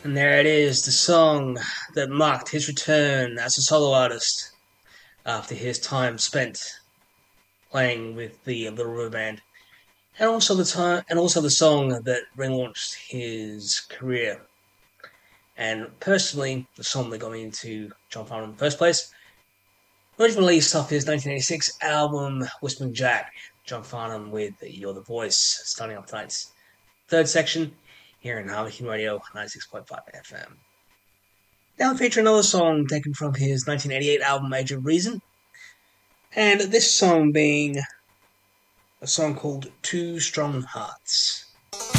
And there it is, the song that marked his return as a solo artist after his time spent playing with the Little River Band, and also the song that relaunched his career. And personally, the song that got me into John Farnham in the first place, originally released off his 1986 album Whispering Jack. John Farnham with You're the Voice, starting off tonight's third section here in Harlequin Radio 96.5 FM. Now featuring another song taken from his 1988 album Age of Reason, and this song being a song called Two Strong Hearts.